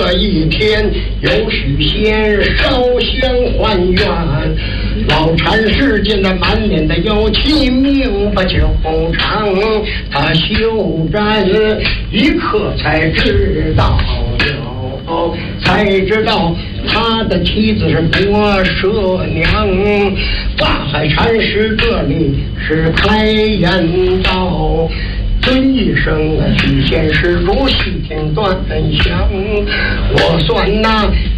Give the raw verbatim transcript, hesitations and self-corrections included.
这一天有许仙烧香还愿，老禅师见那满脸的妖气，命不久长。他休战一刻才知道了，才知道他的妻子是国舍娘。法海禅师这里是开言道，尊一声啊，许仙施主细听端详。我算那